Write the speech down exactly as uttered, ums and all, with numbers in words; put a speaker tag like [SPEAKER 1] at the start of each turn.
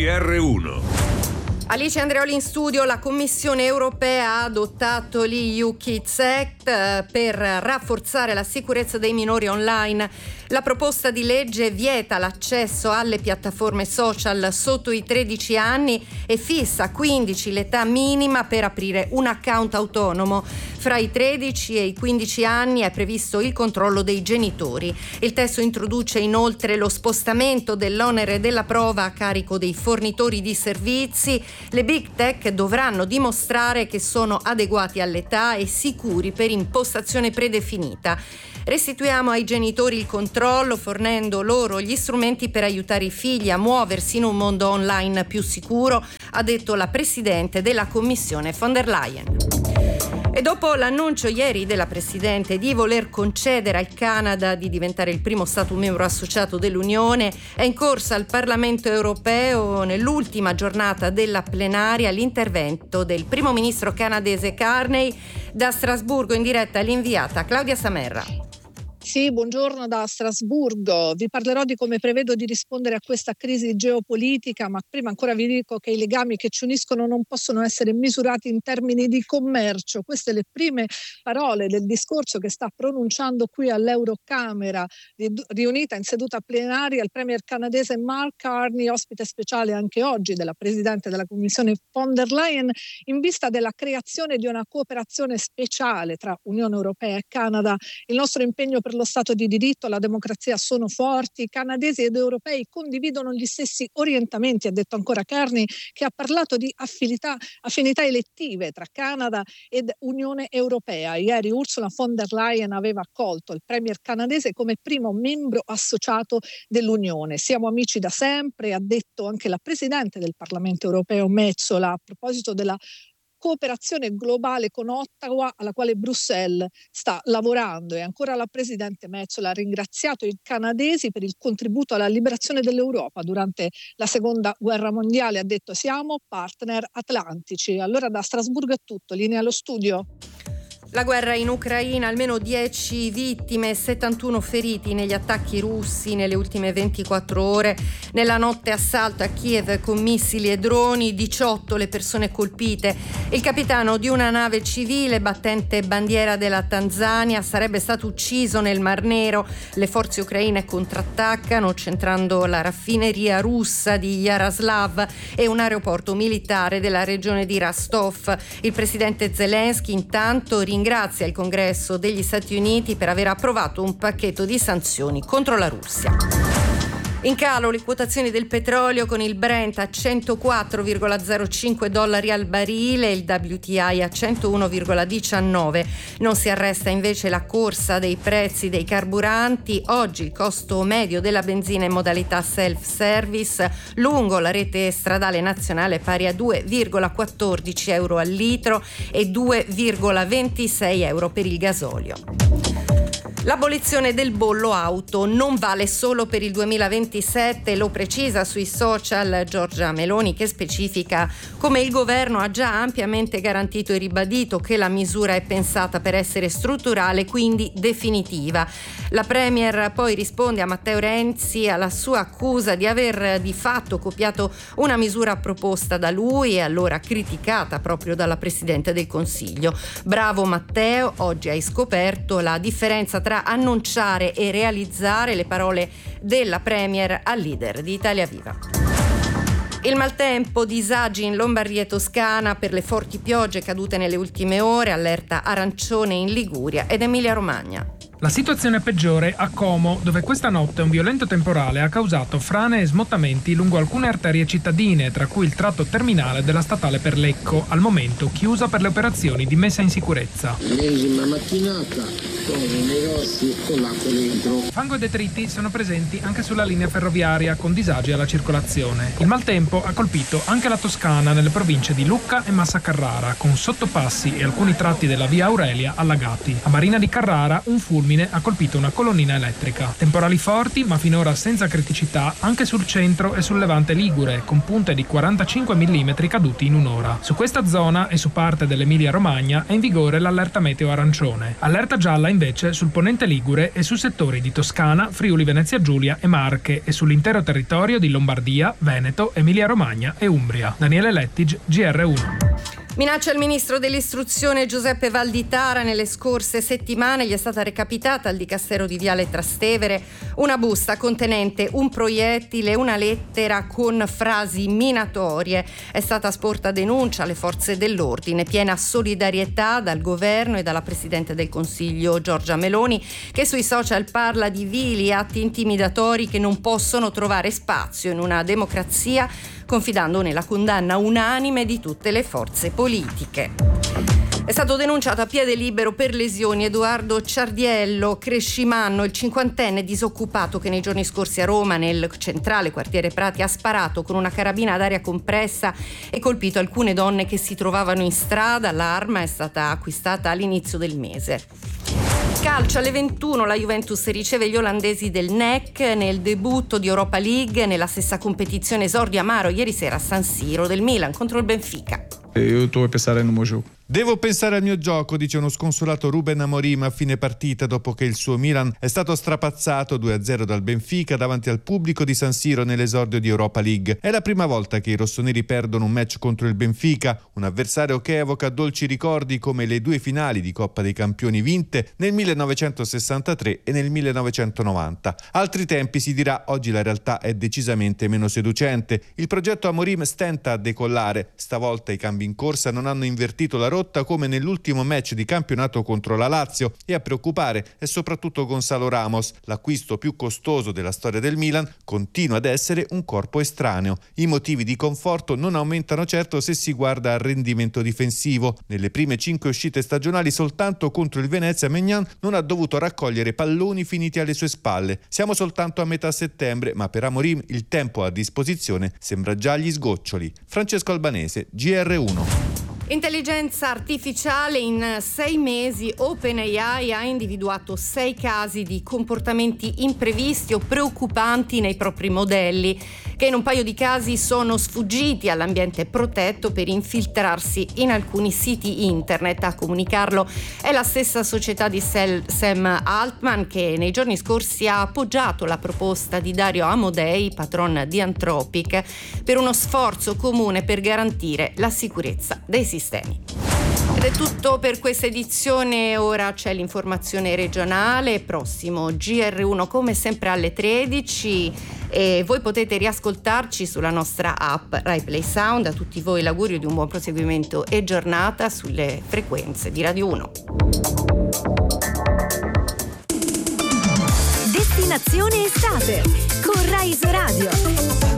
[SPEAKER 1] R uno.
[SPEAKER 2] Alice Andreoli in studio. La Commissione europea ha adottato l'E U Kids Act per rafforzare la sicurezza dei minori online. La proposta di legge vieta l'accesso alle piattaforme social sotto i tredici anni e fissa a quindici l'età minima per aprire un account autonomo. Fra i tredici e i quindici anni è previsto il controllo dei genitori. Il testo introduce inoltre lo spostamento dell'onere della prova a carico dei fornitori di servizi. Le big tech dovranno dimostrare che sono adeguati all'età e sicuri per impostazione predefinita. Restituiamo ai genitori il controllo, fornendo loro gli strumenti per aiutare i figli a muoversi in un mondo online più sicuro, ha detto la presidente della Commissione von der Leyen. E dopo l'annuncio ieri della Presidente di voler concedere al Canada di diventare il primo Stato membro associato dell'Unione, è in corsa al Parlamento europeo, nell'ultima giornata della plenaria, l'intervento del primo ministro canadese Carney. Da Strasburgo in diretta l'inviata Claudia Samerra.
[SPEAKER 3] Sì, buongiorno da Strasburgo. Vi parlerò di come prevedo di rispondere a questa crisi geopolitica, ma prima ancora vi dico che i legami che ci uniscono non possono essere misurati in termini di commercio. Queste le prime parole del discorso che sta pronunciando qui all'Eurocamera, riunita in seduta plenaria, il premier canadese Mark Carney, ospite speciale anche oggi della Presidente della Commissione von der Leyen, in vista della creazione di una cooperazione speciale tra Unione Europea e Canada. Il nostro impegno per lo Stato di diritto, la democrazia sono forti, i canadesi ed europei condividono gli stessi orientamenti, ha detto ancora Carney, che ha parlato di affinità, affinità elettive tra Canada ed Unione Europea. Ieri Ursula von der Leyen aveva accolto il premier canadese come primo membro associato dell'Unione. Siamo amici da sempre, ha detto anche la Presidente del Parlamento europeo Metsola a proposito della cooperazione globale con Ottawa, alla quale Bruxelles sta lavorando. E ancora la Presidente Metsola ha ringraziato i canadesi per il contributo alla liberazione dell'Europa durante la Seconda Guerra Mondiale. Ha detto: siamo partner atlantici. Allora da Strasburgo è tutto, linea allo studio.
[SPEAKER 2] La guerra in Ucraina, almeno dieci vittime e settantuno feriti negli attacchi russi nelle ultime ventiquattro ore. Nella notte assalto a Kiev con missili e droni, diciotto le persone colpite. Il capitano di una nave civile battente bandiera della Tanzania sarebbe stato ucciso nel Mar Nero. Le forze ucraine contrattaccano centrando la raffineria russa di Yaroslav e un aeroporto militare della regione di Rostov. Il presidente Zelensky intanto ringrazia Ringrazia il Congresso degli Stati Uniti per aver approvato un pacchetto di sanzioni contro la Russia. In calo le quotazioni del petrolio con il Brent a centoquattro virgola zero cinque dollari al barile, il W T I a centouno virgola diciannove. Non si arresta invece la corsa dei prezzi dei carburanti. Oggi il costo medio della benzina in modalità self-service lungo la rete stradale nazionale è pari a due virgola quattordici euro al litro e due virgola ventisei euro per il gasolio. L'abolizione del bollo auto non vale solo per il duemilaventisette, lo precisa sui social Giorgia Meloni, che specifica come il governo ha già ampiamente garantito e ribadito che la misura è pensata per essere strutturale, quindi definitiva. La premier poi risponde a Matteo Renzi alla sua accusa di aver di fatto copiato una misura proposta da lui e allora criticata proprio dalla Presidente del Consiglio. Bravo Matteo, oggi hai scoperto la differenza tra tra annunciare e realizzare, le parole della premier al leader di Italia Viva. Il maltempo, disagi in Lombardia e Toscana per le forti piogge cadute nelle ultime ore, allerta arancione in Liguria ed Emilia-Romagna.
[SPEAKER 4] La situazione peggiore a Como, dove questa notte un violento temporale ha causato frane e smottamenti lungo alcune arterie cittadine, tra cui il tratto terminale della statale per Lecco, al momento chiusa per le operazioni di messa in sicurezza.
[SPEAKER 5] L'ennesima mattinata con i negozi con l'acqua dentro.
[SPEAKER 4] Fango e detriti sono presenti anche sulla linea ferroviaria, con disagi alla circolazione. Il maltempo ha colpito anche la Toscana, nelle province di Lucca e Massa Carrara, con sottopassi e alcuni tratti della via Aurelia allagati. A Marina di Carrara un fulmine ha colpito una colonnina elettrica. Temporali forti, ma finora senza criticità, anche sul centro e sul levante ligure, con punte di quarantacinque millimetri caduti in un'ora. Su questa zona e su parte dell'Emilia Romagna è in vigore l'allerta meteo arancione. Allerta gialla invece invece sul ponente ligure e su settori di Toscana, Friuli Venezia Giulia e Marche e sull'intero territorio di Lombardia, Veneto, Emilia Romagna e Umbria. Daniele Lettig, G R uno.
[SPEAKER 2] Minaccia al ministro dell'istruzione Giuseppe Valditara. Nelle scorse settimane gli è stata recapitata al Dicastero di Viale Trastevere una busta contenente un proiettile e una lettera con frasi minatorie. È stata sporta denuncia alle forze dell'ordine, piena solidarietà dal governo e dalla Presidente del Consiglio Giorgia Meloni, che sui social parla di vili atti intimidatori che non possono trovare spazio in una democrazia, confidando nella condanna unanime di tutte le forze politiche. È stato denunciato a piede libero per lesioni Edoardo Ciardiello Crescimanno, il cinquantenne disoccupato che nei giorni scorsi a Roma, nel centrale quartiere Prati, ha sparato con una carabina ad aria compressa e colpito alcune donne che si trovavano in strada. L'arma è stata acquistata all'inizio del mese. Calcio, alle ventuno la Juventus riceve gli olandesi del N E C nel debutto di Europa League nella stessa competizione. Esordio amaro ieri sera a San Siro del Milan contro il Benfica.
[SPEAKER 1] Eu estou a pensar no meu jogo.
[SPEAKER 6] Devo pensare al mio gioco, dice uno sconsolato Ruben Amorim a fine partita dopo che il suo Milan è stato strapazzato due a zero dal Benfica davanti al pubblico di San Siro nell'esordio di Europa League. È la prima volta che i rossoneri perdono un match contro il Benfica, un avversario che evoca dolci ricordi come le due finali di Coppa dei Campioni vinte nel millenovecentosessantatré e nel millenovecentonovanta. Altri tempi, si dirà, oggi la realtà è decisamente meno seducente. Il progetto Amorim stenta a decollare, stavolta i cambi in corsa non hanno invertito la rotta come nell'ultimo match di campionato contro la Lazio, e a preoccupare è soprattutto Gonzalo Ramos. L'acquisto più costoso della storia del Milan continua ad essere un corpo estraneo. I motivi di conforto non aumentano certo se si guarda al rendimento difensivo. Nelle prime cinque uscite stagionali soltanto contro il Venezia Maignan non ha dovuto raccogliere palloni finiti alle sue spalle. Siamo soltanto a metà settembre, ma per Amorim il tempo a disposizione sembra già agli sgoccioli. Francesco Albanese, G R uno.
[SPEAKER 2] Intelligenza artificiale. In sei mesi OpenAI ha individuato sei casi di comportamenti imprevisti o preoccupanti nei propri modelli, che in un paio di casi sono sfuggiti all'ambiente protetto per infiltrarsi in alcuni siti internet. A comunicarlo è la stessa società di Sam Altman, che nei giorni scorsi ha appoggiato la proposta di Dario Amodei, patron di Anthropic, per uno sforzo comune per garantire la sicurezza dei sistemi. Ed è tutto per questa edizione. Ora c'è l'informazione regionale, prossimo G R uno come sempre alle tredici, e voi potete riascoltarci sulla nostra app Rai Play Sound. A tutti voi l'augurio di un buon proseguimento e giornata sulle frequenze di Radio uno.
[SPEAKER 7] Destinazione estate con Rai Radio.